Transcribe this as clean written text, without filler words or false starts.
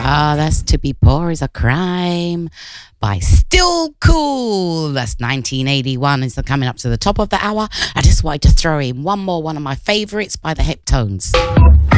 That's To Be Poor Is a Crime by Still Cool. That's 1981. Is coming up to the top of the hour. I just wanted to throw in one of my favorites by the Heptones.